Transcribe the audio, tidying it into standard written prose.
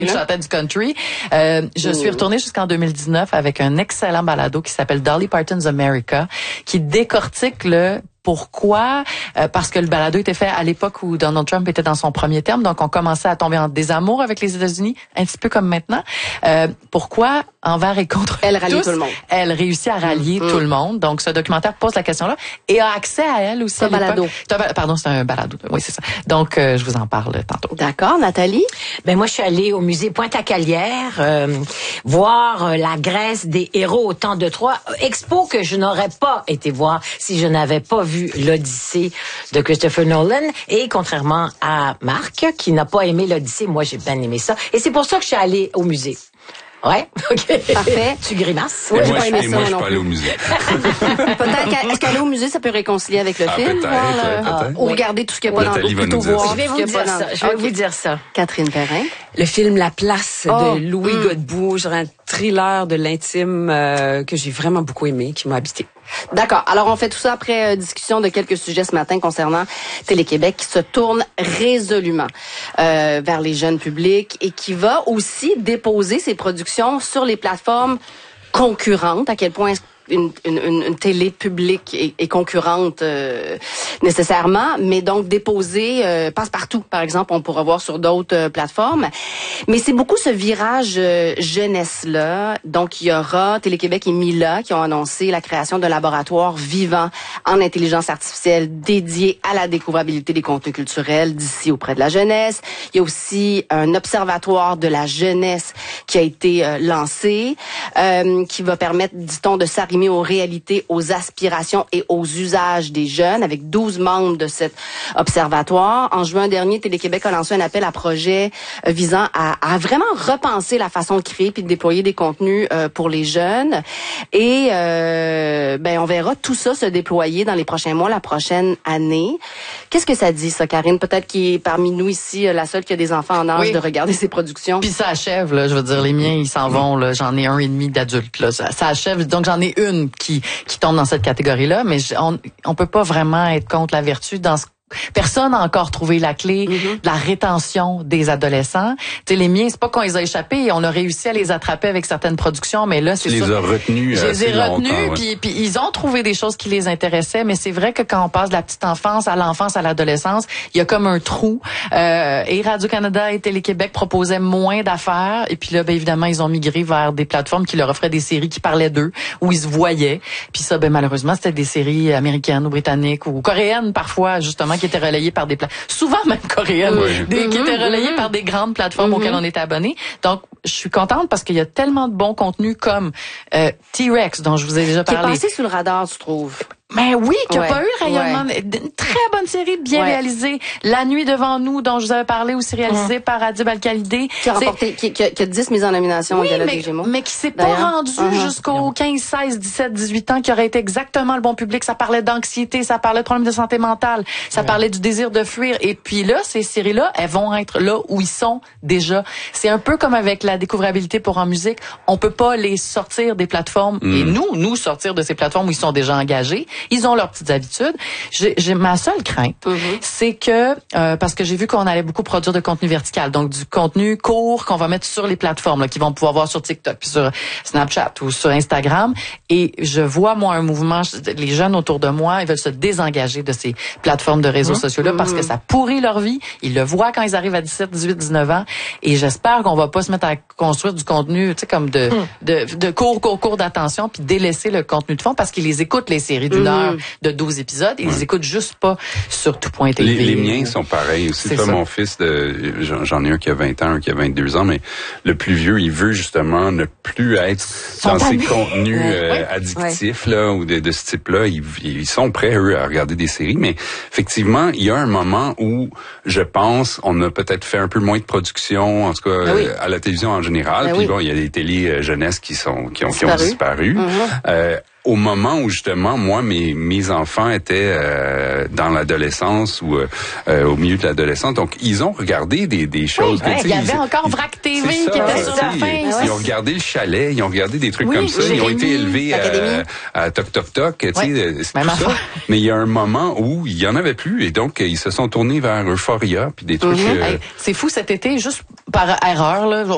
Il chantait du country. Je suis retournée jusqu'en 2019 avec un excellent balado qui s'appelle Dolly Parton's America, qui décortique le pourquoi, parce que le balado était fait à l'époque où Donald Trump était dans son premier terme, donc on commençait à tomber en désamour avec les États-Unis, un petit peu comme maintenant. Pourquoi, envers et contre elle rallie tous, tout le monde. Elle réussit à rallier tout le monde. Donc, ce documentaire pose la question-là et a accès à elle aussi. C'est un balado. Pardon, c'est un balado. Oui, c'est ça. Donc, je vous en parle tantôt. D'accord, Nathalie? Ben moi, je suis allée au musée Pointe-à-Calière voir la Grèce des héros au temps de Troie. Expo que je n'aurais pas été voir si je n'avais pas vu l'Odyssée de Christopher Nolan. Et contrairement à Marc, qui n'a pas aimé l'Odyssée, moi, j'ai bien aimé ça. Et c'est pour ça que je suis allée au musée. Ouais, ok. Parfait. Tu grimaces? Oui, moi, je suis pas allé au musée. Peut-être est-ce qu'aller au musée, ça peut réconcilier avec le film? Peut-être. Ou regarder tout ce qu'il n'y a pas dans Nathalie va plutôt nous dire voir. ça. Je vais vous dire ça. Je vais vous dire ça. Catherine Perrin. Le film La Place de Louis Godbout, genre un thriller de l'intime que j'ai vraiment beaucoup aimé, qui m'a habité. D'accord. Alors, on fait tout ça après discussion de quelques sujets ce matin concernant Télé-Québec qui se tourne résolument vers les jeunes publics et qui va aussi déposer ses productions sur les plateformes concurrentes. À quel point une télé publique est concurrente nécessairement, mais donc déposer passe-partout, par exemple, on pourra voir sur d'autres plateformes. Mais c'est beaucoup ce virage jeunesse-là. Donc, il y aura Télé-Québec et Mila qui ont annoncé la création d'un laboratoire vivant en intelligence artificielle dédié à la découvrabilité des contenus culturels d'ici auprès de la jeunesse. Il y a aussi un observatoire de la jeunesse qui a été lancé, qui va permettre, dit-on, de s'arrimer aux réalités, aux aspirations et aux usages des jeunes, avec 12 membres de cet observatoire. En juin dernier, Télé-Québec a lancé un appel à projet visant à vraiment repenser la façon de créer puis de déployer des contenus pour les jeunes. Et on verra tout ça se déployer dans les prochains mois, la prochaine année. Qu'est-ce que ça dit, ça, Karine? Peut-être qu'il est parmi nous ici la seule qui a des enfants en âge de regarder ces productions. Puis ça achève, là. Je veux dire, les miens, ils s'en vont, là. J'en ai 1,5 d'adultes, là. Ça achève. Donc, j'en ai une qui tombe dans cette catégorie-là, mais on peut pas vraiment être contre la vertu dans ce. Personne n'a encore trouvé la clé de la rétention des adolescents. Tu sais, les miens, c'est pas qu'on les a échappés, on a réussi à les attraper avec certaines productions, mais là, c'est ça. Tu les as retenus Je les ai retenus, ouais. puis ils ont trouvé des choses qui les intéressaient, mais c'est vrai que quand on passe de la petite enfance à l'enfance, à l'adolescence, il y a comme un trou. Et Radio-Canada et Télé-Québec proposaient moins d'affaires, et puis là, ben évidemment, ils ont migré vers des plateformes qui leur offraient des séries qui parlaient d'eux, où ils se voyaient. Puis ça, ben malheureusement, c'était des séries américaines ou britanniques ou coréennes parfois, justement, qui étaient relayées par des souvent même coréennes, qui étaient relayées par des grandes plateformes auxquelles on était abonnés. Donc, je suis contente parce qu'il y a tellement de bons contenus comme T-Rex, dont je vous ai déjà parlé. Qui est passé sous le radar, tu trouves? Mais oui, qui a pas eu le rayonnement. Une très bonne série, bien réalisée. La nuit devant nous, dont je vous avais parlé, aussi réalisée par Adib Al-Khalidé. Qui a remporté, qui a 10 mises en nomination au Gala des Gémeaux. Mais qui s'est pas rendu jusqu'aux 15, 16, 17, 18 ans, qui aurait été exactement le bon public. Ça parlait d'anxiété, ça parlait de problèmes de santé mentale, ça parlait du désir de fuir. Et puis là, ces séries-là, elles vont être là où ils sont déjà. C'est un peu comme avec la découvrabilité pour en musique. On peut pas les sortir des plateformes et nous sortir de ces plateformes où ils sont déjà engagés. Ils ont leurs petites habitudes. J'ai ma seule crainte, c'est que parce que j'ai vu qu'on allait beaucoup produire de contenu vertical, donc du contenu court qu'on va mettre sur les plateformes, là, qu'ils vont pouvoir voir sur TikTok, puis sur Snapchat ou sur Instagram. Et je vois moi un mouvement, les jeunes autour de moi, ils veulent se désengager de ces plateformes de réseaux sociaux-là parce que ça pourrit leur vie. Ils le voient quand ils arrivent à 17, 18, 19 ans. Et j'espère qu'on va pas se mettre à construire du contenu, tu sais, comme de cours d'attention, puis délaisser le contenu de fond parce qu'ils les écoutent les séries d'une heure de 12 épisodes. Ils les écoutent juste pas sur tout.tv. Les miens sont pareils aussi. Toi, mon fils, j'en ai un qui a 20 ans, un qui a 22 ans, mais le plus vieux, il veut justement ne plus être dans ces contenus addictifs là ou de ce type-là. Ils sont prêts, eux, à regarder des séries, mais effectivement, il y a un moment où, je pense, on a peut-être fait un peu moins de production, en tout cas à la télévision en général. Puis bon, il y a des télés jeunesse qui ont disparu. Au moment où justement moi mes enfants étaient dans l'adolescence ou au milieu de l'adolescence, donc ils ont regardé des choses. Il y avait encore Vrac TV qui était sur la fin. Ils ont regardé le chalet, ils ont regardé des trucs comme ça. Ils ont été élevés à Toc Toc Toc, tu sais, c'est tout ça. Mais il y a un moment où il y en avait plus et donc ils se sont tournés vers Euphoria puis des trucs. C'est fou cet été, juste par erreur là.